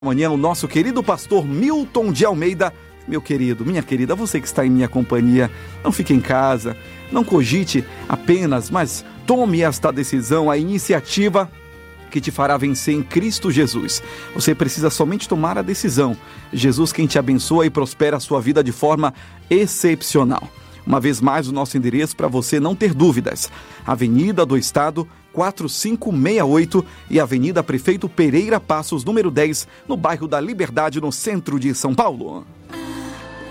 Amanhã o nosso querido pastor Milton de Almeida. Meu querido, minha querida, você que está em minha companhia, não fique em casa, não cogite apenas, mas tome esta decisão, a iniciativa que te fará vencer em Cristo Jesus. Você precisa somente tomar a decisão. Jesus quem te abençoa e prospera a sua vida de forma excepcional. Uma vez mais, o nosso endereço para você não ter dúvidas. Avenida do Estado, 4568 e Avenida Prefeito Pereira Passos, número 10, no bairro da Liberdade, no centro de São Paulo.